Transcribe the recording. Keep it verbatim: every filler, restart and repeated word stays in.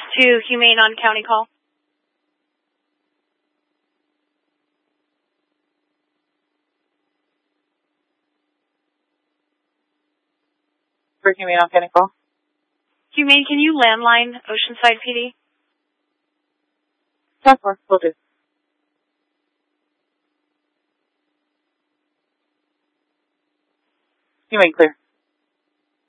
to Humane on county call. For Humane on county call. Humane, can you landline Oceanside P D? ten four, will do. Humane, clear.